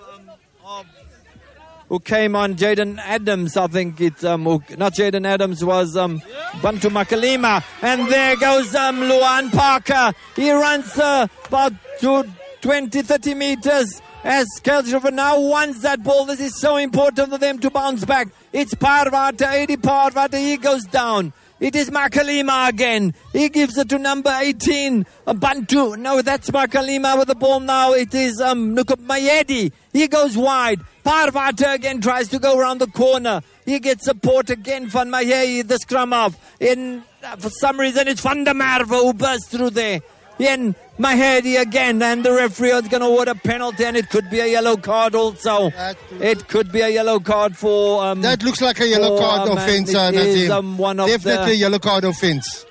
who came on, Jaden Adams, I think it's, um, who, not Jaden Adams, was um, Bantu Makalima. And there goes um, Luan Parker. He runs uh, about to twenty, thirty meters as Kuilsriver now wants that ball. This is so important for them to bounce back. It's Parvata, Eddie Parvata, he goes down. It is Makalima again. He gives it to number eighteen, uh, Bantu. No, that's Makalima with the ball now. It is um, Nukup Mayedi. He goes wide. Parvata again tries to go around the corner. He gets support again from Mayedi, the scrum off. In, uh, for some reason, it's Van der Merwe who bursts through there. Yen Mahedi again, and the referee is going to award a penalty, and it could be a yellow card also. It could be a yellow card for... Um, that looks like a yellow for, card um, offence, uh, is, Nazim. um, one of Definitely the, a yellow card offence.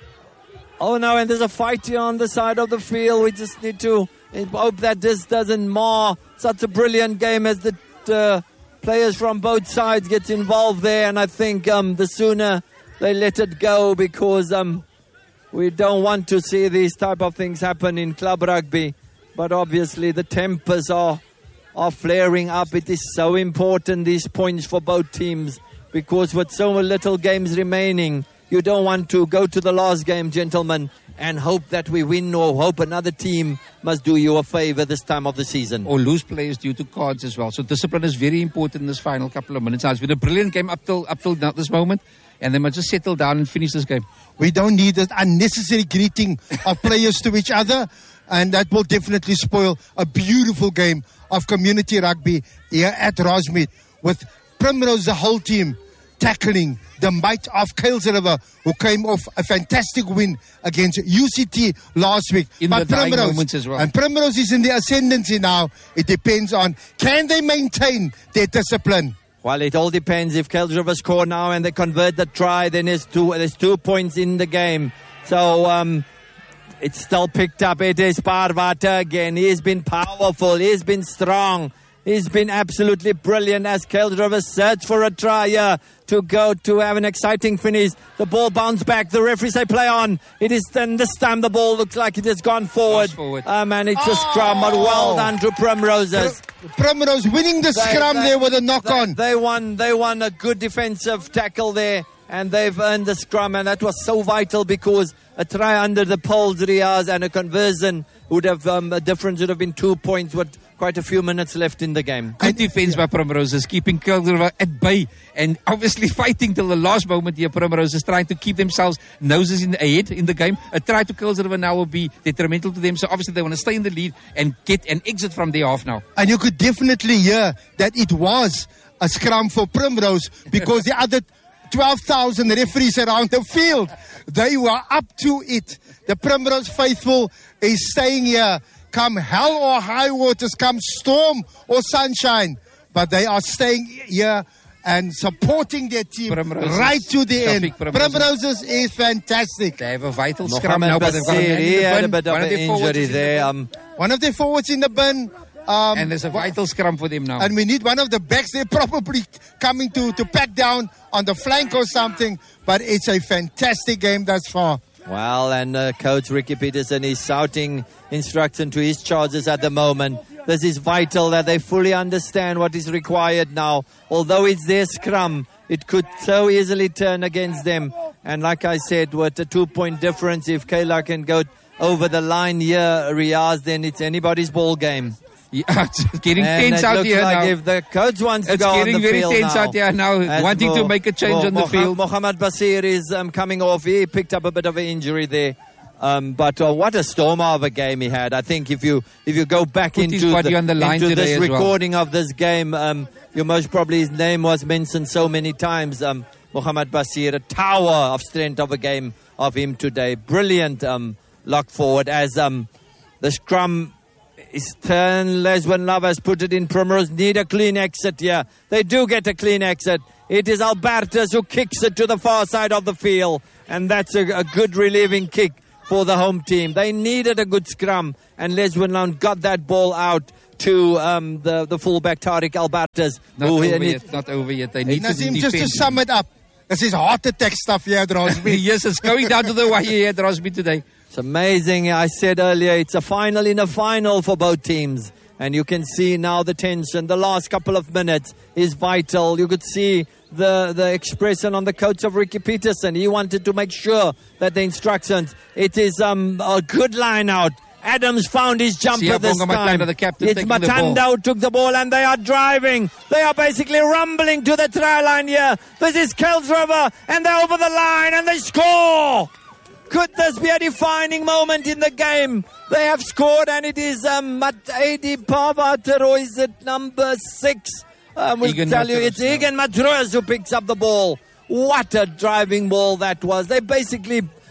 Oh no, and there's a fight here on the side of the field. We just need to hope that this doesn't mar such a brilliant game as the uh, players from both sides get involved there. And I think um, the sooner they let it go, because um, we don't want to see these type of things happen in club rugby. But obviously the tempers are, are flaring up. It is so important, these points for both teams, because with so little games remaining, you don't want to go to the last game, gentlemen, and hope that we win, or hope another team must do you a favour this time of the season. Or lose players due to cards as well. So discipline is very important in this final couple of minutes. Now, it's been a brilliant game up till up till now, this moment, and they must just settle down and finish this game. We don't need that unnecessary greeting of players to each other, and that will definitely spoil a beautiful game of community rugby here at Rosemead, with Primrose, the whole team, tackling the might of Kuilsriver, who came off a fantastic win against U C T last week. In but the dying Primrose, moments as well. And Primrose is in the ascendancy now. It depends on, can they maintain their discipline? Well, it all depends. If Kuilsriver score now and they convert the try, then there's two, there's two points in the game. So um, it's still picked up. It is Parvata again. He's been powerful. He's been strong. He's been absolutely brilliant as Kuilsriver search for a try here to go to have an exciting finish. The ball bounced back. The referee say play on. It is then this time the ball looks like it has gone forward. forward. Um, and it's a scrum, but well done to Primroses. Primrose winning the They- scrum they- there with a knock they, on. They won. They won a good defensive tackle there, and they've earned the scrum, and that was so vital, because a try under the poles, Riaz, and a conversion would have um, a difference would have been two points with quite a few minutes left in the game. Good defense by Primroses, keeping Kuilsriver at bay, and obviously fighting till the last moment here. Primroses trying to keep themselves noses in the ahead in the game. A try to Kuilsriver now will be detrimental to them, so obviously they want to stay in the lead and get an exit from their half now. And you could definitely hear that it was a scrum for Primrose, because the other twelve thousand referees around the field, they were up to it. The Primrose faithful is staying here, come hell or high waters, come storm or sunshine. But they are staying here and supporting their team Primroses, right to the end. Shafiq Primroses. Primroses is fantastic. They have a vital scrum Mohammed now, but they've got a Basir, man in he the had a bin. bit of One an their forwards injury is in the there. bin. Um, One of their forwards in the bin. Um, and there's a vital scrum for them now. And we need one of the backs. They're probably coming to, to pack down on the flank or something. But it's a fantastic game thus far. Well, and uh, Coach Ricky Peterson is shouting instruction to his charges at the moment. This is vital that they fully understand what is required now. Although it's their scrum, it could so easily turn against them. And like I said, with a two-point difference, if Kayla can go over the line here, Riaz, then it's anybody's ball game. Yeah, it's getting And tense it out looks here like now. if the coach wants to It's go on getting the very field tense now, out here now, as wanting Mo- to make a change Mo- on the Moha- field. Mohammed Basir is um, coming off. He picked up a bit of an injury there. Um, but uh, what a storm of a game he had. I think if you if you go back Put his into, body the, on the line into today this as well. recording of this game, um, you most probably, his name was mentioned so many times. Um, Mohammed Basir, a tower of strength of a game of him today. Brilliant um, lock forward as um, the scrum is turned. Leswin Love has put it in. Primrose need a clean exit here. They do get a clean exit. It is Albertus who kicks it to the far side of the field, and that's a, a good relieving kick for the home team. They needed a good scrum, and Leswin Love got that ball out to um, the, the fullback Tariq Albertus. Not who over need- yet, not over yet. They need Nazim, to just to defend. sum it up, this is heart attack stuff here at Rosemead. Yes, it's going down to the wire here at Rosemead today. It's amazing. I said earlier, it's a final in a final for both teams. And you can see now the tension. The last couple of minutes is vital. You could see the, the expression on the coach of Ricky Peterson. He wanted to make sure that the instructions, it is um, a good line out. Adams found his jumper Siyabonga this time. Matanda, the captain, It's taking the Matanda ball. who took the ball, and they are driving. They are basically rumbling to the try line here. This is Kuilsriver, and they're over the line, and they score. Could this be a defining moment in the game? They have scored, and it is um, Adi Pavater, or is it number six? Um, we'll Egan tell you, Matros, it's Egan Matros who picks up the ball. What a driving ball that was. They basically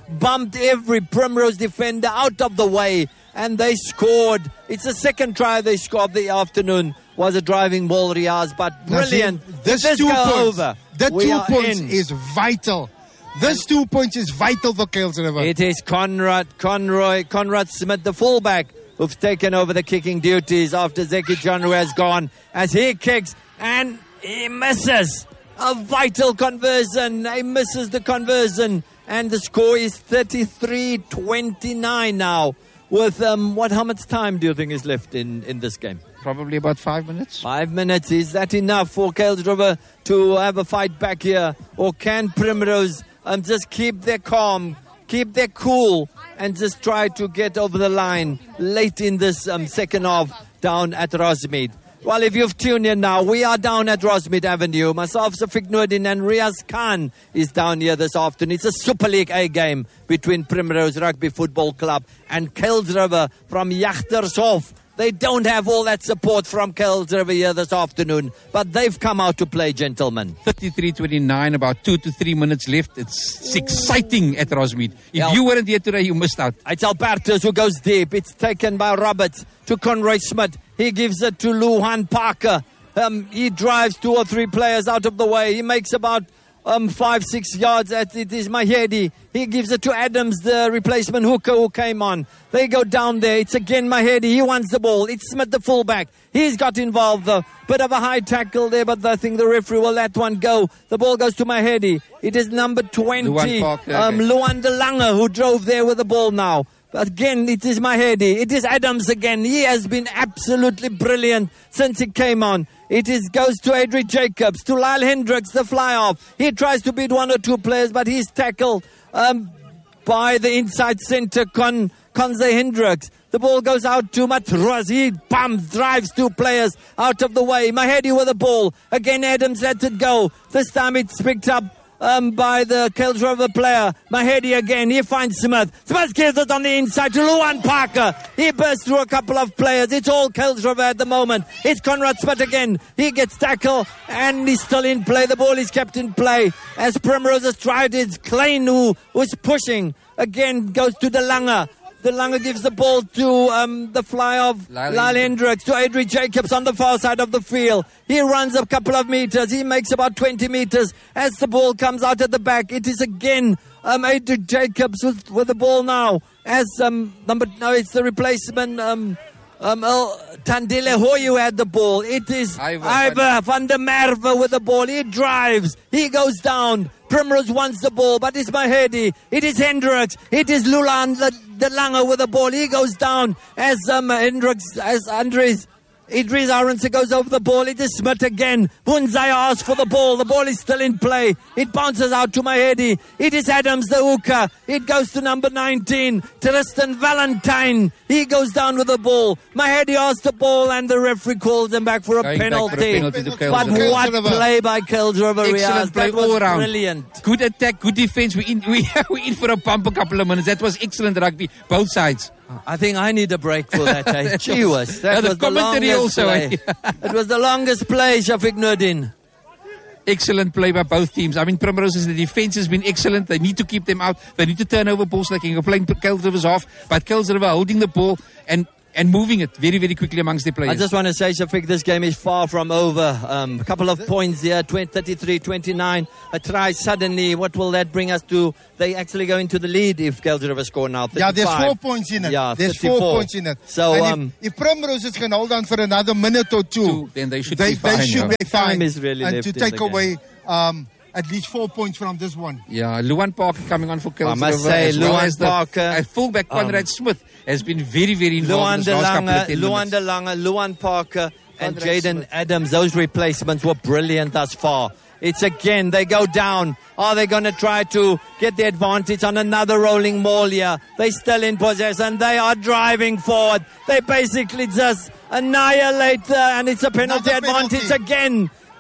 bumped every Primrose defender out of the way, and they scored. It's the second try they scored of the afternoon. Was a driving ball, Riaz, but brilliant. Now, see, this this two go points, over. the we two are points in. is vital. This two points is vital for Kuils River. It is Conrad, Conroy, Conrad Smith, the fullback, who've taken over the kicking duties after Zeki John, who has gone, as he kicks and he misses a vital conversion. He misses the conversion, and the score is thirty-three twenty-nine now. With um, what? How much time do you think is left in, in this game? Probably about five minutes. Five minutes. Is that enough for Kuils River to have a fight back here, or can Primrose um, just keep their calm, keep their cool, and just try to get over the line late in this um, second half down at Rosemead? Well, if you've tuned in now, we are down at Rosemead Avenue. Myself, Safiq Noordin, and Riaz Khan is down here this afternoon. It's a Super League A game between Primrose Rugby Football Club and Kuils River from Jagtershof. They don't have all that support from Kuils River here this afternoon, but they've come out to play, gentlemen. thirty-three twenty-nine, about two to three minutes left. It's, it's exciting at Rosemead. If Yeah. you weren't here today, you missed out. It's Albertus who goes deep. It's taken by Roberts to Conroy Smith. He gives it to Luhan Parker. Um, he drives two or three players out of the way. He makes about um, five, six yards. At it is Mahedi. He gives it to Adams, the replacement hooker who came on. They go down there. It's again Mahedi. He wants the ball. It's Smith, the fullback. He's got involved, though. Bit of a high tackle there, but I think the referee will let one go. The ball goes to Mahedi. It is number twenty, Luan Parker, um, okay. Luan De Lange, who drove there with the ball now. But again, it is Mahedi. It is Adams again. He has been absolutely brilliant since he came on. It is goes to Adrian Jacobs, to Lyle Hendricks, the fly-off. He tries to beat one or two players, but he's tackled um, by the inside centre, Con, Conze Hendricks. The ball goes out to Matros. He bumps, drives two players out of the way. Mahedi with the ball. Again, Adams lets it go. This time it's picked up Um, by the Kuils River player. Mahedi again. He finds Smith. Smith gives it on the inside to Luan Parker. He bursts through a couple of players. It's all Kuils River at the moment. It's Conrad Smith again. He gets tackled and he's still in play. The ball is kept in play as Primrose has tried. It's Klein who was pushing. Again goes to De Lange. De Lange gives the ball to um, the fly of Lyle Lyle Hendricks, to Adrian Jacobs on the far side of the field. He runs a couple of meters. He makes about twenty meters as the ball comes out at the back. It is again um, Adrian Jacobs with, with the ball now. As um, number no, it's the replacement. Um, um, El Tandile Hoyu had the ball. It is Ivor Ivor van der Merwe with the ball. He drives. He goes down. Primrose wants the ball, but it's Mahedi. It is Hendricks. It is Lulan De Lange with the ball. He goes down as um, Hendricks, as Andres. Idris Aronson goes over the ball. It is Smith again. Bunzaya asks for the ball. The ball is still in play. It bounces out to Mahedi. It is Adams, the hooker. It goes to number nineteen, Tristan Valentine. He goes down with the ball. Mahedi asks the ball, and the referee calls him back for a Going back penalty. for a penalty to Kuils But River. what Kuils River. play by Kuils River, Riaz. Excellent play That was all around. brilliant. Good attack, good defense. We in, we we in for a bump a couple of minutes. That was excellent rugby, both sides. I think I need a break for that. Eh? Gee whiz, that Yeah, the was the commentary longest also, play. eh? It was the longest play, Shafiq Noordin. Excellent play by both teams. I mean, Primrose's the defense has been excellent. They need to keep them out. They need to turn over balls so they can go playing Kuils River's off. But Kuils River holding the ball and and moving it very, very quickly amongst their players. I just want to say, Shafiq, this game is far from over. Um, a couple of points here, thirty-three twenty-nine. A try suddenly. What will that bring us to? They actually go into the lead if Kuils River score now. Yeah, there's thirty-five. four points in it. Yeah, there's thirty-four. four points in it. So, and um, if, if Primrose can hold on for another minute or two, Two, then they should they, be fine, They should yeah. be fine. Time is really and left to in take the away um, at least four points from this one. Yeah, Luan Parker coming on for Kuils I must River. say, as well Luan as the, Parker, uh, fullback Conrad um, Smith has been very, very involved Luan in De this last couple of Lange, ten Luan minutes. De Lange, Luan Parker, and Conrad Jaden Smith. Adams. Those replacements were brilliant thus far. It's again, they go down. Are they going to try to get the advantage on another rolling maul here? They still in possession. They are driving forward. They basically just annihilate the, and it's a penalty Another advantage penalty. again.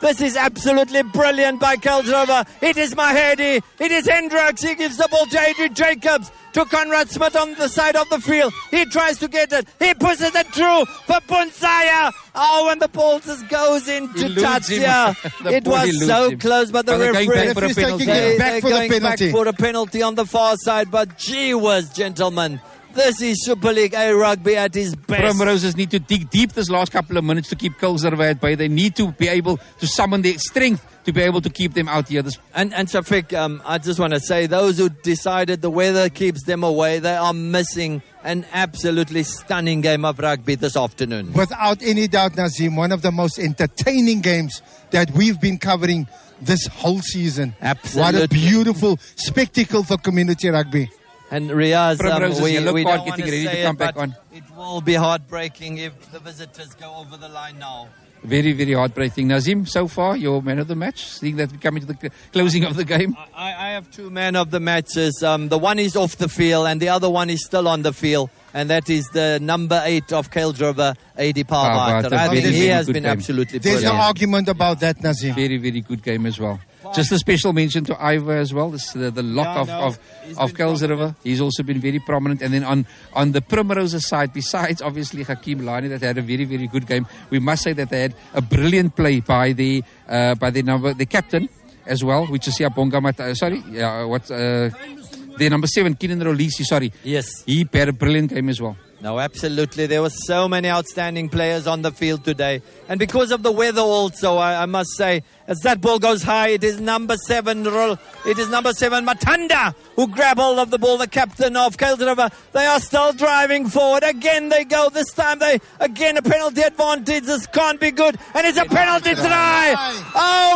This is absolutely brilliant by Kuilsriver. It is Mahedi. It is Hendricks. He gives the ball to Adrian Jacobs. To Conrad Smith on the side of the field. He tries to get it. He pushes it through for Punsaya. Oh, and the ball just goes into Tatsia. It was so him. close, but the but referee for a penalty. They, back for going the penalty. back for a penalty on the far side. But gee whiz, gentlemen. This is Super League A rugby at its best. Primroses need to dig deep this last couple of minutes to keep Kuilsriver at bay. They need to be able to summon their strength to be able to keep them out here. This and and Shafiq, um, I just want to say, those who decided the weather keeps them away, they are missing an absolutely stunning game of rugby this afternoon. Without any doubt, Nazim, one of the most entertaining games that we've been covering this whole season. Absolutely. What a beautiful spectacle for community rugby. And Riaz, um, we, we don't want to ready say to come it, back but on. It will be heartbreaking if the visitors go over the line now. Very, very heartbreaking. Nazim, so far, you're man of the match, seeing that we come into the cl- closing of the game. I, I have two men of the matches. Um, the one is off the field and the other one is still on the field. And that is the number eight of Kuilsriver, Adi Parvater. I think he has been game. absolutely There's brilliant. no argument about that, Nazim. Very, very good game as well. Just a special mention to Ivor as well, this, the, the lock Yeah, of, no, of, he's of been Kuilsriver. He's also been very prominent. And then on, on the Primroses side, besides obviously Hakeem Lani, that had a very, very good game, we must say that they had a brilliant play by the uh, by the number the captain as well, which is Bonga Mata. Sorry, yeah, what uh, the number seven, Keenan Rolisi, sorry. Yes. He had a brilliant game as well. No, absolutely. There were so many outstanding players on the field today. And because of the weather also, I, I must say, as that ball goes high, it is number seven, it is number seven, Matanda, who grab hold of the ball, the captain of Kuilsriver. They are still driving forward. Again they go. This time they, again, a penalty advantage. This can't be good. And it's a penalty try. Oh,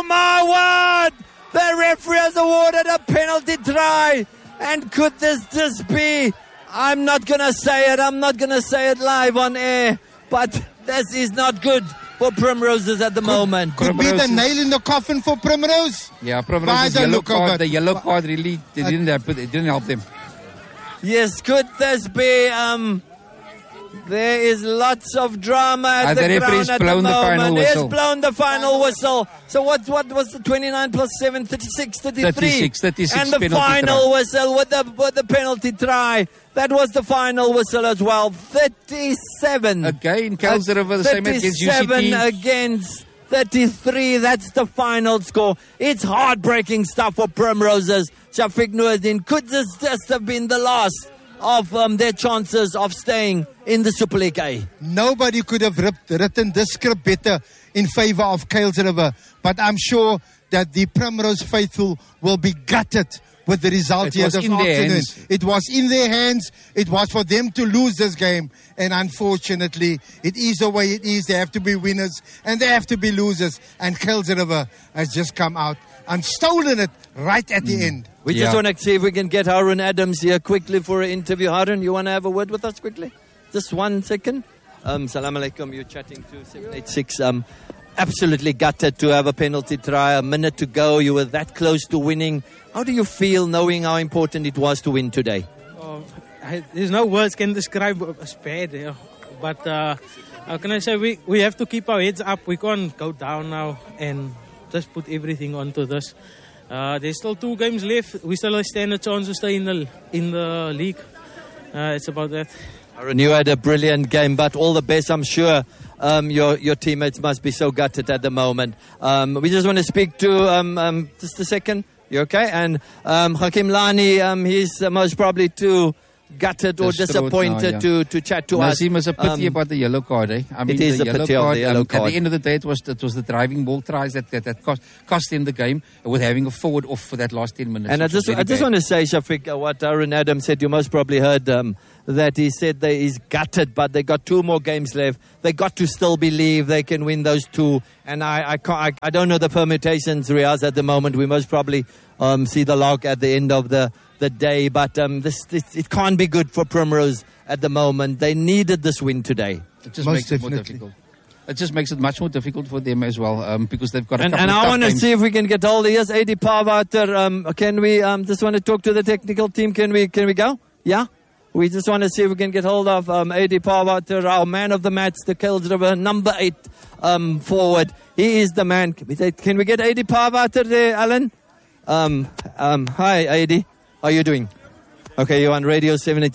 my word. The referee has awarded a penalty try. And could this just be... I'm not going to say it. I'm not going to say it live on air. But this is not good for Primroses at the could, moment. Could Primroses. be the nail in the coffin for Primrose. Yeah, Primrose's the yellow look of card, it. the yellow card really they didn't, help, it didn't help them. Yes, could this be... Um, there is lots of drama at Uh, the, the referee's ground at blown the the moment. final He has whistle. blown the final whistle. So what What was the twenty-nine plus seven, thirty-six, thirty-three? thirty-six, thirty-six And the penalty final try. whistle with the, with the penalty try. That was the final whistle as well. thirty-seven. Again, Kuilsriver, the same against U C thirty-seven T. against thirty-three. That's the final score. It's heartbreaking stuff for Primroses. Shafiq Nuruddin, could this just have been the last of um, their chances of staying in the Super League A? Nobody could have ripped, written this script better in favor of Kuilsriver. But I'm sure that the Primrose faithful will be gutted with the result It here was this in their afternoon. hands. It was in their hands. It was for them to lose this game. And unfortunately, it is the way it is. They have to be winners and they have to be losers. And Kuilsriver has just come out and stolen it right at the end. We Yeah. just want to see if we can get Harun Adams here quickly for an interview. Harun, you want to have a word with us quickly? Just one second. Um, Salam alaikum. You're chatting to seven eight six. Um, absolutely gutted to have a penalty try. A minute to go. You were that close to winning. How do you feel knowing how important it was to win today? Oh, I, there's no words can describe as bad. Yeah. But uh, how can I say? We, we have to keep our heads up. We can't go down now and just put everything onto this. Uh, there's still two games left. We still stand a chance to stay in the in the league. Uh, it's about that. Harun, you had a brilliant game, but all the best. I'm sure um, your your teammates must be so gutted at the moment. Um, we just want to speak to um, um, just a second. You okay? And um, Hakeem Lani, um, he's uh, most probably too gutted or Distraught disappointed now, yeah. to, to chat to Nazim us. is a pity Um, about the yellow card. Eh? I mean, it is the a yellow pity of card, the yellow um, card. At the end of the day, it was it was the driving ball tries that that, that cost cost him the game with having a forward off for that last ten minutes. And I which was just, very I just bad. want to say, Shafiq, uh, what Aaron Adams said. You most probably heard um, that he said that he's gutted, but they got two more games left. They got to still believe they can win those two. And I, I, can't, I, I don't know the permutations, Riaz, at the moment. We most probably um, see the log at the end of the, the day. But um, this, this, it can't be good for Primrose at the moment. They needed this win today. It just Most makes it more definitely. difficult. It just makes it much more difficult for them as well um, because they've got a And, couple and of I tough want to games. see if we can get hold of yes, A D Parvater. Um, can we um, just want to talk to the technical team? Can we? Can we go? Yeah. We just want to see if we can get hold of um, A D Parwater, our man of the match, the Kuils River number eight um, forward. He is the man. Can we, can we get A D Parwater there, Alan? Um, um, hi, A D. How are you doing? Okay, you're on Radio seven eighty.